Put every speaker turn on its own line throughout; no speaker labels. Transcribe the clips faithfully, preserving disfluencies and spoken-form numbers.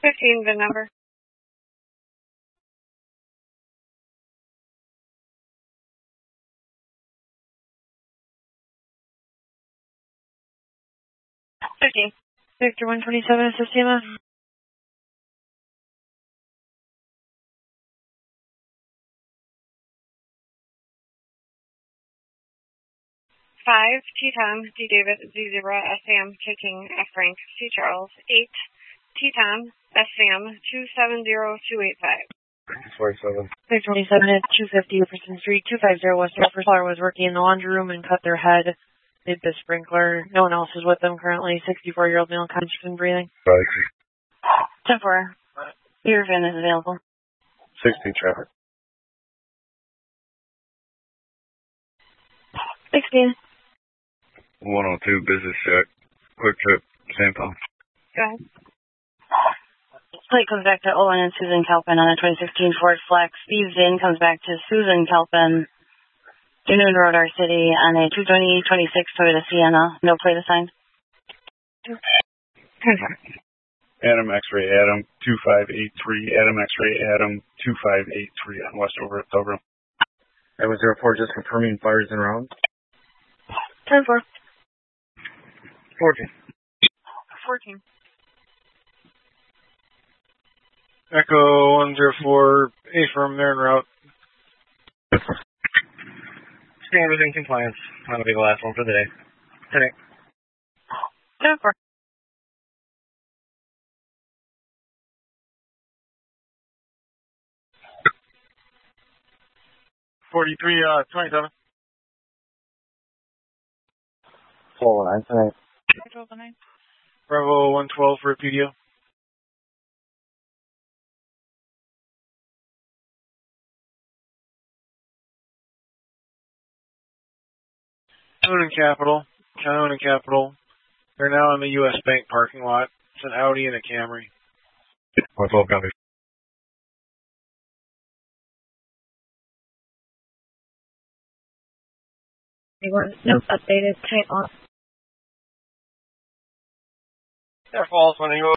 fifteen, VIN number. fifteen. Victor one twenty-seven, Sistema. five, Teton, D. David, Z. Zebra, S. Sam, taking F. Frank, C. Charles. eight, Teton, S. Sam, two seven zero two eight five.
forty-seven.
Victor twenty-seven at two fifty Jefferson Street, two five zero West Jefferson. Caller was working in the laundry room and cut their head. Did the sprinkler. No one else is with them currently. sixty-four-year-old male, conscious and breathing. ten four. Your VIN is available.
sixteen traffic.
sixteen.
one oh two business check. Quick trip, Saint Paul.
Go ahead.
Plate comes back to Owen and Susan Kelpin on a twenty sixteen Ford Flex. The VIN comes back to Susan Kelpin, Dunoon Road, our city, on a two twenty twenty-six Toyota Sienna. No plate assigned.
ten four.
Adam X-ray Adam two five eight three. Adam X-ray Adam two five eight three on Westover at Pilgrim.
That was zero four, just confirming fires and rounds.
ten four.
fourteen.
fourteen.
Echo one zero four, A firm, they're en route.
Standard in compliance. That'll be the last one for the day. Today.
ten four.
forty-three, uh, twenty-seven.
four oh nine tonight.
Bravo one twelve for a P D O. Calhoun and Capital. Calhoun and Capital. They're now in the U S Bank parking lot. It's an Audi and a Camry.
one twelve copy.
They weren't no updated type off.
They're false when you go.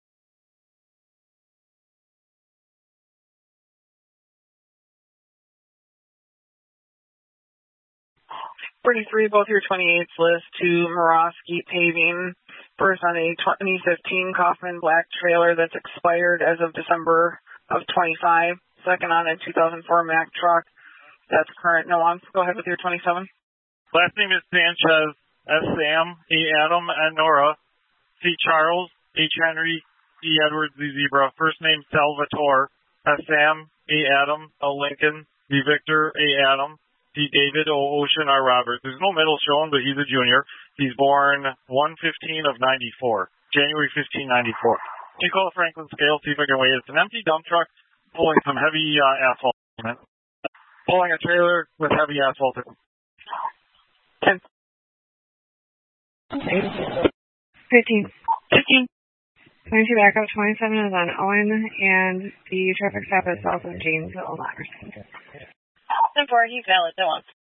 forty-three, both your twenty-eights list to Murawski Paving. First on a twenty fifteen Kaufman black trailer that's expired as of December of twenty-five. Second on a two thousand four Mack truck that's current. No on. Go ahead with your twenty-seven.
Last name is Sanchez, S. Sam, E. Adam, and Nora, C. Charles, H. Henry, E. Edwards, Z. Zebra. First name Salvatore, S. Sam, E. Adam, L. Lincoln, V. Victor, A. Adam, D. David, O. Ocean, R. Robert. There's no middle shown, but he's a junior. He's born one fifteen of ninety-four, January fifteenth, ninety-four. You call Franklin Scale, see if I can weigh it. It's an empty dump truck pulling some heavy uh, asphalt. Pulling a trailer with heavy asphalt.
ten.
fifteen.
fifteen.
twenty-two backup, twenty-seven is on Owen, and the traffic stop is south of Janesville.
ten four, he's valid. No on.